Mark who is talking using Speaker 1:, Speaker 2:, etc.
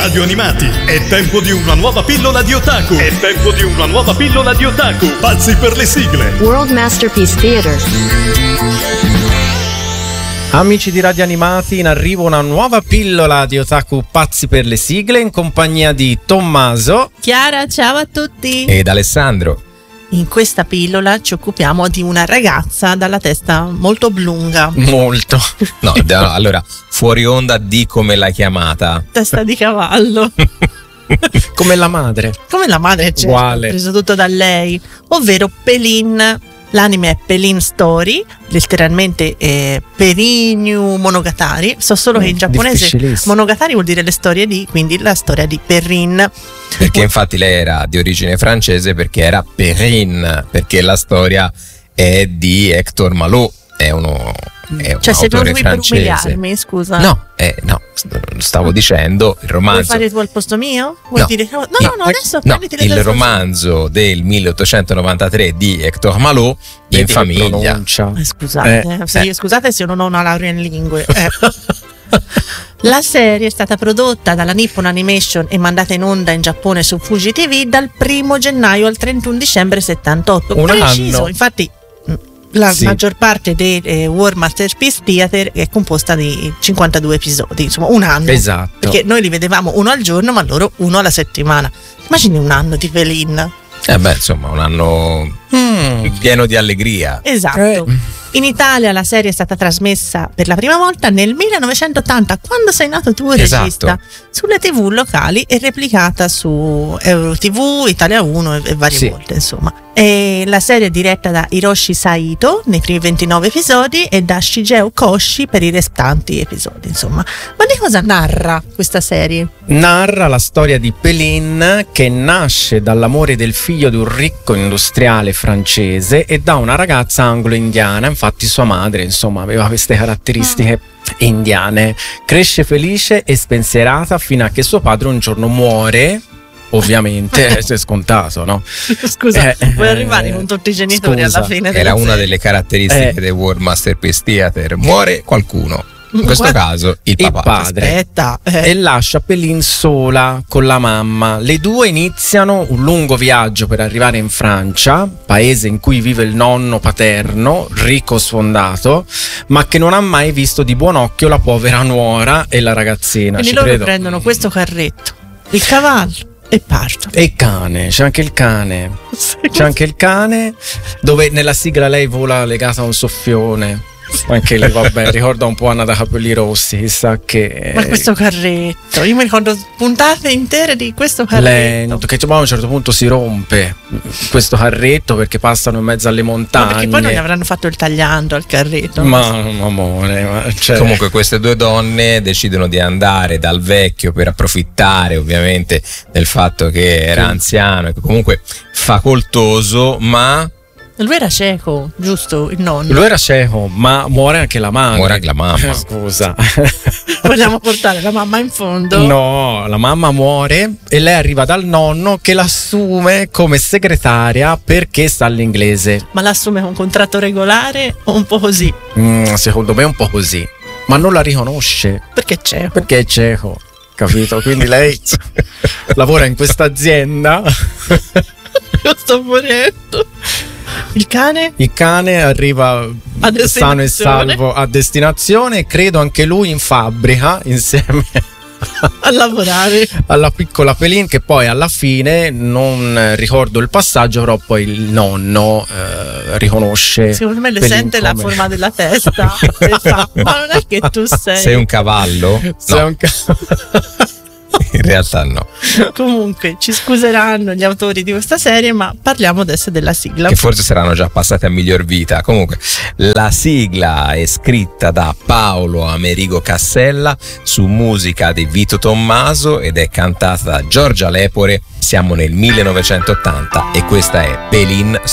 Speaker 1: Radio Animati. È tempo di una nuova pillola di otaku. Pazzi per le sigle.
Speaker 2: World Masterpiece Theater.
Speaker 3: Amici di Radio Animati, in arrivo una nuova pillola di otaku pazzi per le sigle in compagnia di Tommaso,
Speaker 4: Chiara, ciao a tutti.
Speaker 5: Ed Alessandro.
Speaker 4: In questa pillola ci occupiamo di una ragazza dalla testa molto oblunga.
Speaker 3: molto.
Speaker 5: No, allora, fuori onda di come l'hai chiamata.
Speaker 4: Testa di cavallo.
Speaker 3: Come la madre.
Speaker 4: Come la madre, certo,
Speaker 3: Uguale.
Speaker 4: ha preso tutto da lei, ovvero Pelin. L'anime è Pelin Story, letteralmente Perinyu Monogatari. So solo che in giapponese Monogatari vuol dire le storie di, quindi la storia di Perrin.
Speaker 5: Perché infatti lei era di origine francese, perché era Perrin, perché la storia è di Hector Malot, è un
Speaker 4: Cioè, sei
Speaker 5: autore
Speaker 4: proprio qui per
Speaker 5: francese.
Speaker 4: umiliarmi, scusa.
Speaker 5: No, stavo dicendo il
Speaker 4: Vuoi
Speaker 5: romanzo.
Speaker 4: fare tu al posto mio? Vuoi
Speaker 5: No.
Speaker 4: dire no, adesso
Speaker 5: No,
Speaker 4: prenditi le
Speaker 5: il
Speaker 4: tue
Speaker 5: romanzo del 1893 di Hector Malot in famiglia.
Speaker 4: Scusate se io non ho una laurea in lingue. La serie è stata prodotta dalla Nippon Animation e mandata in onda in Giappone su Fuji TV dal 1 gennaio al 31 dicembre 78.
Speaker 3: Un
Speaker 4: Preciso,
Speaker 3: anno.
Speaker 4: infatti la maggior parte dei World Masterpiece Theater è composta di 52 episodi, insomma un anno.
Speaker 3: Esatto.
Speaker 4: Perché noi li vedevamo uno al giorno, ma loro uno alla settimana. Immagini un anno di Pelin.
Speaker 5: Insomma, un anno pieno di allegria.
Speaker 4: Esatto. In Italia la serie è stata trasmessa per la prima volta nel 1980, quando sei nato tu,
Speaker 5: Esatto.
Speaker 4: regista, sulle TV locali e replicata su Euro TV, Italia 1 e varie volte, insomma. E la serie è diretta da Hiroshi Saito nei primi 29 episodi e da Shigeo Koshi per i restanti episodi, insomma. Ma di cosa narra questa serie?
Speaker 3: Narra la storia di Pelin, che nasce dall'amore del figlio di un ricco industriale francese e da una ragazza anglo-indiana. Infatti sua madre, insomma, aveva queste caratteristiche indiane. Cresce felice e spensierata fino a che suo padre un giorno muore. Ovviamente è scontato, no?
Speaker 4: Scusa, puoi arrivare con tutti i genitori alla fine
Speaker 5: Era una delle caratteristiche del World Masterpiece Theater. Muore qualcuno. In questo caso il
Speaker 3: padre.
Speaker 4: Aspetta,
Speaker 3: E lascia Pelin sola con la mamma. Le due iniziano un lungo viaggio per arrivare in Francia, paese in cui vive il nonno paterno, ricco sfondato, ma che non ha mai visto di buon occhio la povera nuora e la ragazzina.
Speaker 4: Quindi loro prendono questo carretto, il cavallo e partono.
Speaker 3: E il cane, c'è anche il cane. C'è anche il cane, dove nella sigla lei vola legata a un soffione. Anche lì, vabbè, ricorda un po' Anna da capelli rossi, chissà che.
Speaker 4: Ma questo carretto, io mi ricordo puntate intere di questo carretto.
Speaker 3: Lento, che a un certo punto si rompe questo carretto perché passano in mezzo alle montagne.
Speaker 4: Ma perché poi non gli avranno fatto il tagliando al carretto.
Speaker 3: Ma amore,
Speaker 5: Comunque queste due donne decidono di andare dal vecchio per approfittare ovviamente del fatto che era anziano e comunque facoltoso, ma
Speaker 4: lui era cieco, giusto? Il nonno.
Speaker 3: Lui era cieco, ma muore anche la mamma.
Speaker 5: muore anche la mamma.
Speaker 3: Scusa.
Speaker 4: Vogliamo portare la mamma in fondo?
Speaker 3: No, la mamma muore e lei arriva dal nonno che l'assume come segretaria perché sa l'inglese.
Speaker 4: Ma l'assume con contratto regolare o un po' così?
Speaker 3: Secondo me è un po' così. Ma non la riconosce.
Speaker 4: Perché c'è?
Speaker 3: Perché è cieco, capito? Quindi lei lavora in questa azienda.
Speaker 4: Io sto morendo. Il cane?
Speaker 3: Il cane arriva sano e salvo a destinazione, credo anche lui in fabbrica insieme
Speaker 4: a lavorare
Speaker 3: alla piccola Pelin, che poi alla fine, non ricordo il passaggio, però poi il nonno riconosce.
Speaker 4: Secondo me le
Speaker 3: Pelin
Speaker 4: sente la
Speaker 3: come-
Speaker 4: forma della testa e fa, ma non è che tu
Speaker 5: sei un cavallo?
Speaker 3: Sei
Speaker 5: No,
Speaker 3: un
Speaker 5: in realtà no.
Speaker 4: Comunque ci scuseranno gli autori di questa serie, ma parliamo adesso della sigla.
Speaker 5: Che forse saranno già passate a miglior vita. Comunque la sigla è scritta da Paolo Amerigo Cassella su musica di Vito Tommaso ed è cantata da Giorgia Lepore. Siamo nel 1980 e questa è Pelin